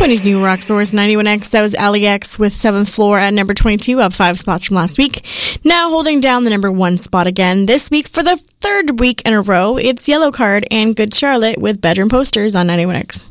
20's New Rock Source 91X. That was Ali X with 7th Floor at number 22, up 5 spots from last week. Now holding down the number 1 spot again this week for the 3rd week in a row, it's Yellow Card and Good Charlotte with Bedroom Posters on 91X.